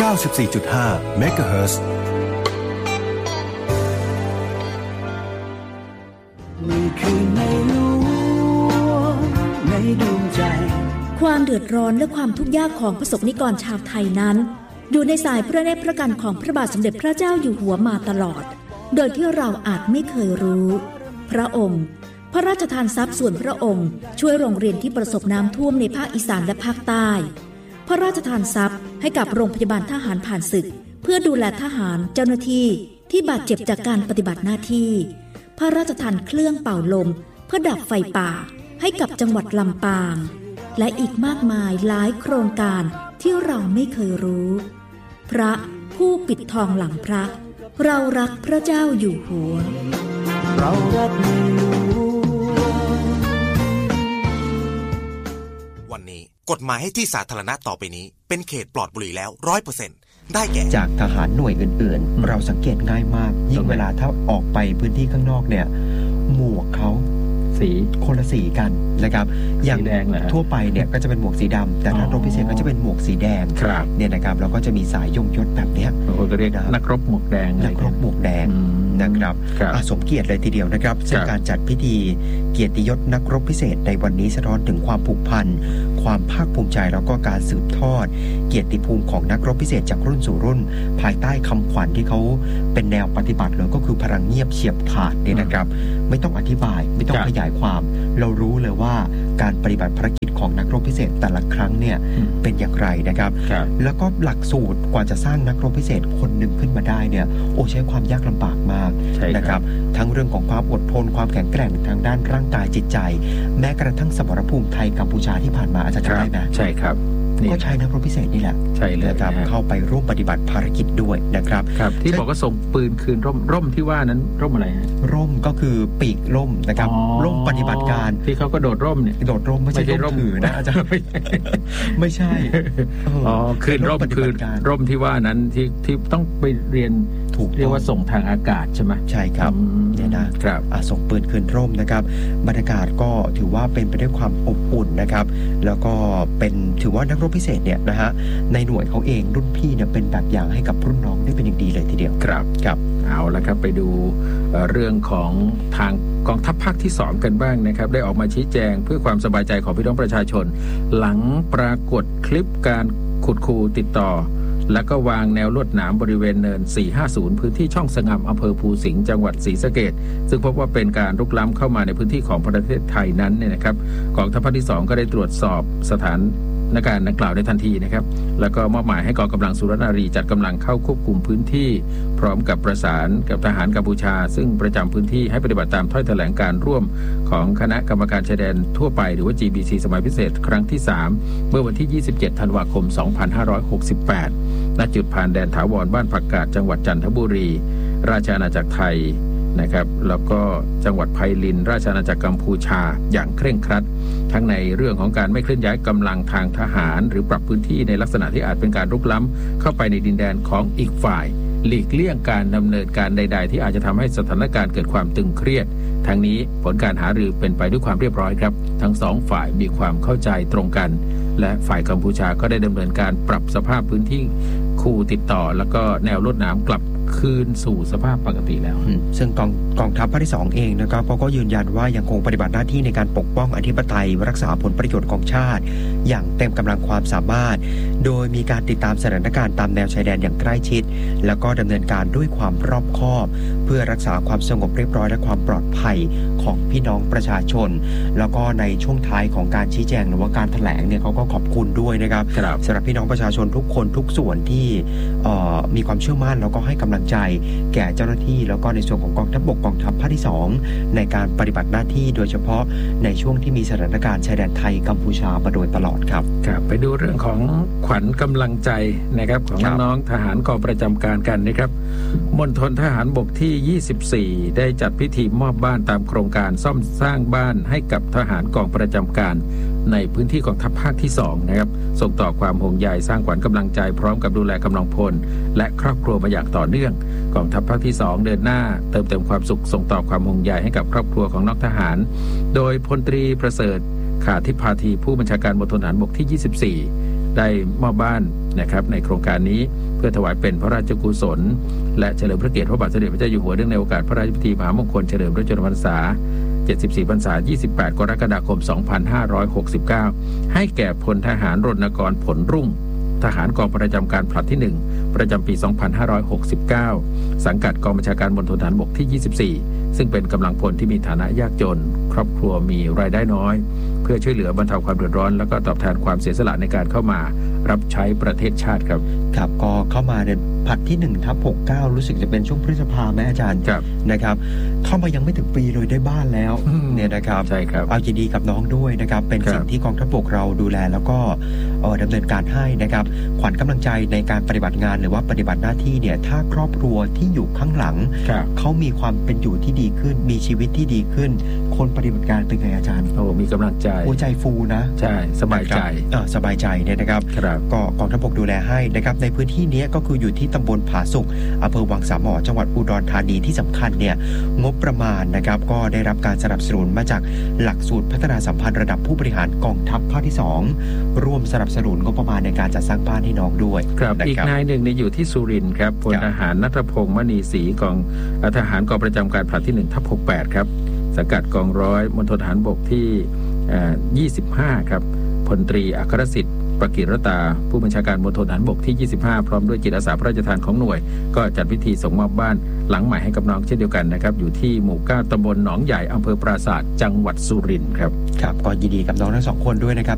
94.5 เมกะเฮิรตซ์นี่คือในหลวงในดวงใจความเดือดร้อนและความทุกข์ยากของประสบนิกรชาวไทยนั้นอยู่ในสายพระเนตรพระกันของพระบาทสมเด็จพระเจ้าอยู่หัวมาตลอดโดยที่เราอาจไม่เคยรู้พระองค์พระราชทานทรัพย์ส่วนพระองค์ช่วยโรงเรียนที่ประสบน้ำท่วมในภาคอีสานและภาคใต้พระราชทานทรัพย์ให้กับโรงพยาบาลทหารผ่านศึกเพื่อดูแลทหารเจ้าหน้าที่ที่บาดเจ็บจากการปฏิบัติหน้าที่พระราชทานเครื่องเป่าลมเพื่อดับไฟป่าให้กับจังหวัดลำปางและอีกมากมายหลายโครงการที่เราไม่เคยรู้พระผู้ปิดทองหลังพระเรารักพระเจ้าอยู่หัวเรารักในหลวงวันนี้กฎหมายให้ที่สาธารณะต่อไปนี้เป็นเขตปลอดบุหรี่แล้ว 100% ได้แก่จากทหารหน่วยอื่นๆเราสังเกตง่ายมากยิ่งเวลาถ้าออกไปพื้นที่ข้างนอกเนี่ยหมวกเขาสีคนละสีกันนะครับอย่างทั่วไปเนี่ยก็จะเป็นหมวกสีดำแต่ถ้ารบพิเศษก็จะเป็นหมวกสีแดงเนี่ยนะครับแล้วก็จะมีสายยงยศแบบนี้เราก็เรียกนักรบหมวกแดงนักรบหมวกแดงนะครับสมเกียรติเลยทีเดียวนะครับซึ่งการจัดพิธีเกียรติยศนักรบพิเศษในวันนี้สะท้อนถึงความผูกพันความภาคภูมิใจแล้วก็การสืบทอดเกียรติภูมิของนักรบพิเศษจากรุ่นสู่รุ่นภายใต้คำขวัญที่เขาเป็นแนวปฏิบัติเลยก็คือพลังเงียบเฉียบขาดเนี่ยนะครับไม่ต้องอธิบายไม่ต้องขยายความเรารู้เลยว่าการปฏิบัติภารกิจของนักรบพิเศษแต่ละครั้งเนี่ยเป็นอย่างไรนะครับแล้วก็หลักสูตรกว่าจะสร้างนักรบพิเศษคนหนึ่งขึ้นมาได้เนี่ยใช้ความยากลำบากมากนะครับทั้งเรื่องของความอดทนความแข็งแกร่งทางด้านร่างกายจิตใจแม้กระทั่งสมรภูมิไทยกัมพูชาที่ผ่านมาอาจจะจำได้ไหมใช่ครับก็ใช้นักรบพิเศษนี่แหละใช่เลยนะครับเข้าไปร่วมปฏิบัติภารกิจด้วยนะครับที่บอกว่าส่งปืนคืนร่มที่ว่านั้นร่มอะไรฮะร่มก็คือปีกร่มนะครับร่มปฏิบัติการที่เขาก็โดดร่มเนี่ยโดดร่มไม่ใช่ร่มถือนะอาจารย์ไม่ใช่คืนร่มคือร่มที่ว่านั้นที่ต้องไปเรียนถูกเรียกว่าส่งทางอากาศใช่ไหมใช่ครับเนี่ยนะครับส่งปืนคืนร่มนะครับบรรยากาศก็ถือว่าเป็นไปด้วยความอบอุ่นนะครับแล้วก็เป็นถือว่านักรบพิเศษเนี่ยนะฮะในหน่วยเขาเองรุ่นพี่เนี่ยเป็นแบบอย่างให้กับรุ่นน้องได้เป็นอย่างดีเลยทีเดียวครับเอาละครับไปดูเรื่องของทางกองทัพภาคที่2กันบ้างนะครับได้ออกมาชี้แจงเพื่อความสบายใจของพี่น้องประชาชนหลังปรากฏคลิปการขุดคูติดต่อแล้วก็วางแนวลวดหนามบริเวณเนิน450พื้นที่ช่องสงามอำเภอภูสิงห์จังหวัดศรีสะเกษซึ่งพบว่าเป็นการรุกล้ำเข้ามาในพื้นที่ของประเทศไทยนั้นเนี่ยนะครับกองทัพภาคที่2ก็ได้ตรวจสอบสถานการณ์ดังกล่าวในทันทีนะครับแล้วก็มอบหมายให้กองกำลังสุรนารีจัดกำลังเข้าควบคุมพื้นที่พร้อมกับประสานกับทหารกัมพูชาซึ่งประจำพื้นที่ให้ปฏิบัติตามถ้อยแถลงการร่วมของคณะกรรมการชายแดนทั่วไปหรือว่า GBC สมัยพิเศษครั้งที่3เมื่อวันที่27ธันวาคม2568ณจุดผ่านแดนถาวรบ้านผักกาดจังหวัดจันทบุรีราชอาณาจักรไทยนะครับแล้วก็จังหวัดไพลินราชอาณาจักรกัมพูชาอย่างเคร่งครัดทั้งในเรื่องของการไม่เคลื่อนย้ายกำลังทางทหารหรือปรับพื้นที่ในลักษณะที่อาจเป็นการรุกล้ำเข้าไปในดินแดนของอีกฝ่ายหลีกเลี่ยงการดำเนินการใดๆที่อาจจะทำให้สถานการณ์เกิดความตึงเครียดทั้งนี้ผลการหารือเป็นไปด้วยความเรียบร้อยครับทั้งสองฝ่ายมีความเข้าใจตรงกันและฝ่ายกัมพูชาก็ได้ดำเนินการปรับสภาพพื้นที่คูติดต่อแล้วก็แนวลวดหนามกลับคืนสู่สภาพปกติแล้วซึ่งกองทัพภาคที่2เองนะครับก็ยืนยันว่ายังคงปฏิบัติหน้าที่ในการปกป้องอธิปไตยรักษาผลประโยชน์ของชาติอย่างเต็มกำลังความสามารถโดยมีการติดตามสถานการณ์ตามแนวชายแดนอย่างใกล้ชิดแล้วก็ดำเนินการด้วยความรอบคอบเพื่อรักษาความสงบเรียบร้อยและความปลอดภัยของพี่น้องประชาชนแล้วก็ในช่วงท้ายของการชี้แจงหรือว่าการแถลงเนี่ยเขาก็ขอบคุณด้วยนะครับสำหรับพี่น้องประชาชนทุกคนทุกส่วนที่มีความเชื่อมั่นแล้วก็ให้กำลังใจแก่เจ้าหน้าที่แล้วก็ในส่วนของกองทัพบกกองทัพภาคที่2ในการปฏิบัติหน้าที่โดยเฉพาะในช่วงที่มีสถานการณ์ชายแดนไทยกัมพูชามาโดยตลอดครับไปดูเรื่องของขวัญกำลังใจนะครับของน้องทหารกองประจำการกันนะครับมณฑลทหารบกที่24ได้จัดพิธีมอบบ้านตามโครงการซ่อมสร้างบ้านให้กับทหารกองประจำการในพื้นที่กองทัพภาคที่2นะครับส่งต่อความห่วงใยสร้างขวัญกำลังใจพร้อมกับดูแลกำลังพลและครอบครัวมาอย่างต่อเนื่องกองทัพภาคที่2เดินหน้าเติมเต็มความสุขส่งต่อความห่วงใยให้กับครอบครัวของน้องทหารโดยพลตรีประเสริฐขาทิพาธีผู้บัญชาการมณฑลทหารบกที่24ได้มอบบ้านนะครับในโครงการนี้เพื่อถวายเป็นพระราชกุศลและเฉลิมพระเกียรติพระบาทสมเด็จพระเจ้าอยู่หัวเนื่องในโอกาสพระราชพิธีมหามงคลเฉลิมพระชนมพรรษา74 พรรษา 28 กรกฎาคม 2569 ให้แก่พลทหารรณกรผลรุ่งทหารกองประจำการผลัดที่ 1 ประจำปี 2569 สังกัดกองบัญชาการมณฑลทหารบกที่ 24 ซึ่งเป็นกำลังพลที่มีฐานะยากจนครอบครัวมีรายได้น้อยเพื่อช่วยเหลือบรรเทาความเดือดร้อนและก็ตอบแทนความเสียสละในการเข้ามารับใช้ประเทศชาติครับครับก็เข้ามาในผลัดที่ 1/69 รู้สึกจะเป็นช่วงพฤษภาคมไหมอาจารย์นะครับเข้ามายังไม่ถึงปีเลยได้บ้านแล้วเนี่ยนะครับใช่ครับเอายินดีกับน้องด้วยนะครับเป็นสิ่งที่กองทัพบกเราดูแลแล้วก็ดำเนินการให้นะครับขวัญกำลังใจในการปฏิบัติงานหรือว่าปฏิบัติหน้าที่เนี่ยถ้าครอบครัวที่อยู่ข้างหลังเขามีความเป็นอยู่ที่ดีขึ้นมีชีวิตที่ดีขึ้นคนปฏิบัติการเป็นไงอาจารย์มีกำลังใจหัวใจฟูนะใช่สบายใจสบายใจเนี่ยนะครับก็กองทัพบกดูแลให้นะครับในพื้นที่นี้ก็คืออยู่ที่ตำบลผาสุกอำเภอวังสามหมอจังหวัดอุดรธานีที่สำคัญเนี่ยงบประมาณนะครับก็ได้รับการสนับสนุนมาจากหลักสูตรพัฒนาสัมพันธ์ระดับผู้บริหารกองทัพภาคที่2ร่วมสนับสนุนงบประมาณในการจัดสร้างบ้านให้น้องด้วยครับอีกนายหนึ่งอยู่ที่สุรินทร์ครับพลทหารณัฐพงษ์มณีศรีกองทหารกองประจำการผลัดที่ 1/68 ครับสังกัดกองร้อยมณฑลทหารบกที่ 25 ครับพลตรีอัครสิทธิ์ประกิรตาผู้บัญชาการมณฑลทหารบกที่ 25 พร้อมด้วยจิตอาสาพระราชทานของหน่วยก็จัดพิธีส่งมอบบ้านหลังใหม่ให้กับน้องเช่นเดียวกันนะครับอยู่ที่หมู่ 9 ตำบลหนองใหญ่อำเภอปราสาทจังหวัดสุรินทร์ครับครับก็ยินดีกับน้องทั้ง2คนด้วยนะครับ